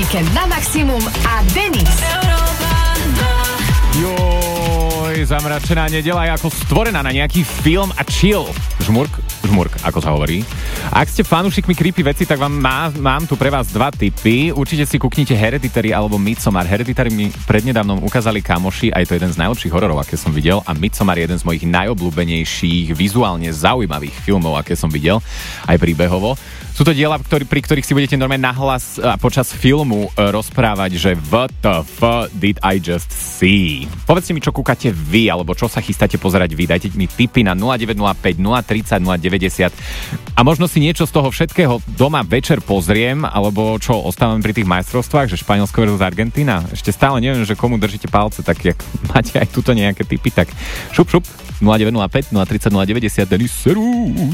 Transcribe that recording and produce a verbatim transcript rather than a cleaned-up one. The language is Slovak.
Víkend na maximum a Denis. Joj, zamračená nedeľa je ako stvorená na nejaký film a chill. Žmurk, žmurk, ako sa hovorí. Ak ste fanúšikmi creepy veci, tak vám má, mám tu pre vás dva tipy. Určite si kúknite Hereditary alebo Midsommar. Hereditary mi prednedávnom ukázali kamoši a je to jeden z najlepších hororov, aké som videl. A Midsommar je jeden z mojich najobľúbenejších, vizuálne zaujímavých filmov, aké som videl, aj príbehovo. Sú to diela, ktorý, pri ktorých si budete normálne nahlas a počas filmu rozprávať, že what the fuck did I just see? Povedzte mi, čo kúkate vy, alebo čo sa chystáte pozerať vy. Dajte mi tipy na nula deväť nula päť, nula tridsať, nula deväťdesiat a možno si niečo z toho všetkého doma večer pozriem, alebo čo, ostávam pri tých majstrovstvách, že Španielsko versus Argentína. Ešte stále neviem, že komu držíte palce, tak jak máte aj tuto nejaké tipy, tak šup, šup, nula deväť nula päť, nula tridsať, nula deväťdesiat, Denis Seru.